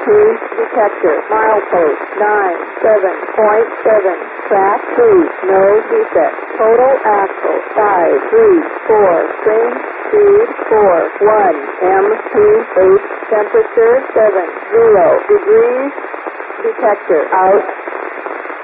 detector. Milepost 97.7. Track 3. No defect. Total axle 534. Train speed 41. MT8. Temperature 70 degrees. Detector out.